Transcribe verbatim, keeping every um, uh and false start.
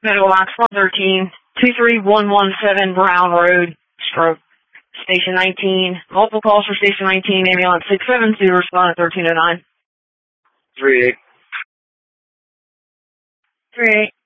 Meadowbox one thirteen, two three one one seven Brown Road, stroke, Station nineteen. Multiple calls for Station nineteen, ambulance six seven two, respond at thirteen oh nine. three eight. three eight.